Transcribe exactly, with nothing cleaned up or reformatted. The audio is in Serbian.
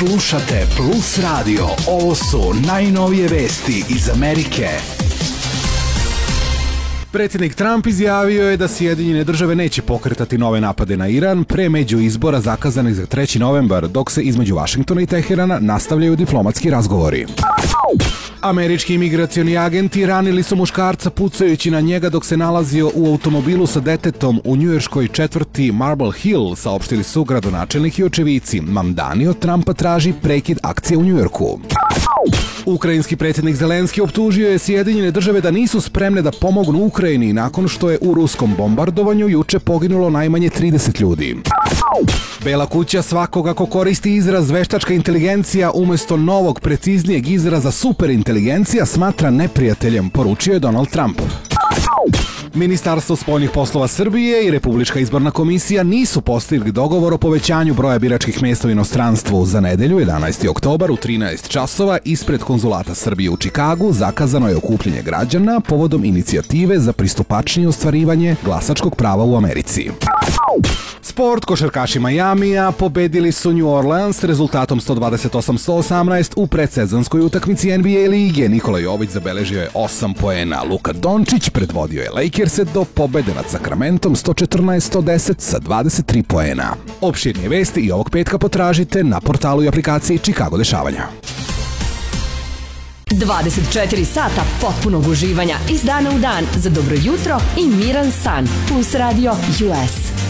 Slušate Plus Radio. Ovo su najnovije vesti iz Amerike. Predsjednik Trump izjavio je da Sjedinjene države neće pokretati nove napade na Iran pre među izbora zakazanih za treći novembar, dok se između Vašingtona i Teherana nastavljaju diplomatski razgovori. Američki imigracioni agenti ranili su muškarca pucajući na njega dok se nalazio u automobilu sa detetom u njujorškoj četvrti Marble Hill, saopštili su gradonačelnik i očevici. Mamdani od Trumpa traži prekid akcije u Njujorku. Ukrajinski predsjednik Zelenski optužio je Sjedinjene države da nisu spremne da pomognu Ukrajini nakon što je u ruskom bombardovanju juče poginulo najmanje trideset ljudi. Bela kuća svakoga ko koristi izraz veštačka inteligencija umjesto novog preciznijeg izraza superinteligencija smatra neprijateljem, poručio je Donald Trump. Ministarstvo spoljnih poslova Srbije i Republička izborna komisija nisu postigli dogovor o povećanju broja biračkih mjesta u inostranstvu. Za nedelju, jedanaesti oktobar u trinaest časova ispred konzulata Srbije u Čikagu zakazano je okupljenje građana povodom inicijative za pristupačnije ostvarivanje glasačkog prava u Americi. Sport, košarkaši Majamija pobedili su New Orleans rezultatom sto dvadeset osam sto osamnaest u predsezonskoj utakmici N B A lige. Nikola Jović zabeležio je osam poena. Luka Dončić predvodio je Lakerse do pobede nad Sacramentom sto četrnaest sto deset sa dvadeset tri poena. Opširnije vesti i ovog petka potražite na portalu i aplikaciji Chicago dešavanja. dvadeset četiri sata potpunog uživanja iz dana u dan za dobro jutro i miran san. Plus Radio U S.